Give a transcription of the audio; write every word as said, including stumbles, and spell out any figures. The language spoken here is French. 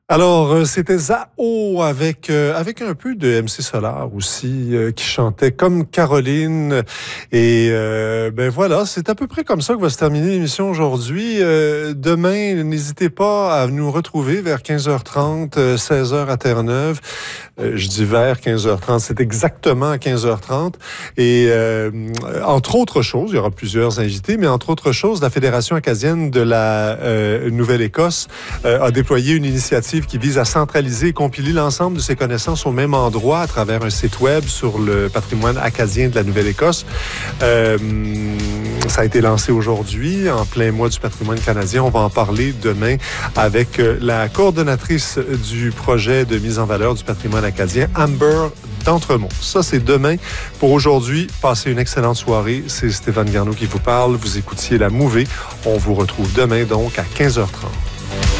Alors, euh, c'était Zao avec euh, avec un peu de M C Solar aussi, euh, qui chantait comme Caroline. Et euh, ben voilà, c'est à peu près comme ça que va se terminer l'émission aujourd'hui. Euh, demain, n'hésitez pas à nous retrouver vers quinze heures trente, euh, seize heures à Terre-Neuve. Euh, je dis vers quinze heures trente, c'est exactement à quinze heures trente. Et euh, entre autres choses, il y aura plusieurs invités, mais entre autres choses, la Fédération acadienne de la euh, Nouvelle-Écosse euh, a déployé une initiative qui vise à centraliser et compiler l'ensemble de ses connaissances au même endroit à travers un site web sur le patrimoine acadien de la Nouvelle-Écosse. Euh, ça a été lancé aujourd'hui, en plein mois du patrimoine canadien. On va en parler demain avec la coordonnatrice du projet de mise en valeur du patrimoine acadien, Amber d'Entremont. Ça, c'est demain. Pour aujourd'hui, passez une excellente soirée. C'est Stéphane Garneau qui vous parle. Vous écoutiez La Mouvée. On vous retrouve demain, donc, à quinze heures trente.